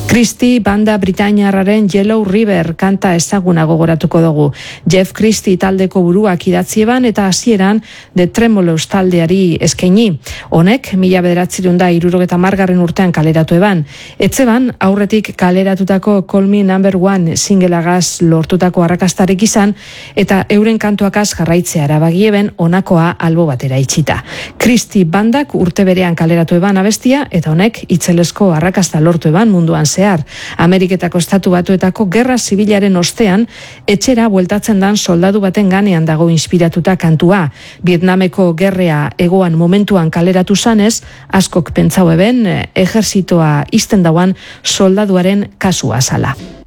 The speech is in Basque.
Christie banda britainiarraren Yellow River kanta ezaguna gogoratuko dugu. Jeff Christie taldeko buruak idatzi eban eta hasieran The Tremolos taldeari eskaini. Honek 1970 urtean kaleratu eban. Etzeban aurretik kaleratutako Call Me Number One singelagaz lortutako arrakastarik izan eta euren kantuakaz jarraitzea erabagieben honakoa albo batera itxita. Christie bandak urte berean kaleratu eban abestia eta honek itzelesko arrakasta lortu eban munduan zehar. Ameriketako Estatu Batuetako gerra zibilaren ostean, etxera bueltatzen dan soldadu baten ganean dago inspiratuta kantua. Vietnameko gerrea egoan momentuan kaleratu zanez, askok pentsau eben, ejerzitoa izten dauan soldaduaren kasua zala.